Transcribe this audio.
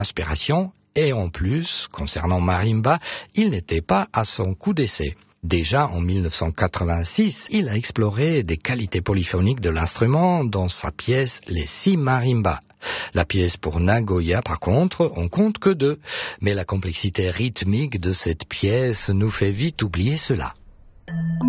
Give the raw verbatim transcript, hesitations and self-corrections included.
inspiration, et en plus, concernant marimba, il n'était pas à son coup d'essai. Déjà en mille neuf cent quatre-vingt-six, il a exploré des qualités polyphoniques de l'instrument dans sa pièce Les Six Marimbas. La pièce pour Nagoya, par contre, on compte que deux, mais la complexité rythmique de cette pièce nous fait vite oublier cela.